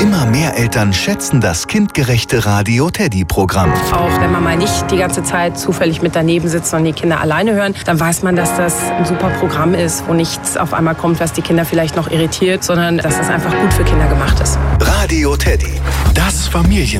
Immer mehr Eltern schätzen das kindgerechte Radio-Teddy-Programm. Auch wenn man mal nicht die ganze Zeit zufällig mit daneben sitzt und die Kinder alleine hören, dann weiß man, dass das ein super Programm ist, wo nichts auf einmal kommt, was die Kinder vielleicht noch irritiert, sondern dass das einfach gut für Kinder gemacht ist. Radio Teddy, das Familien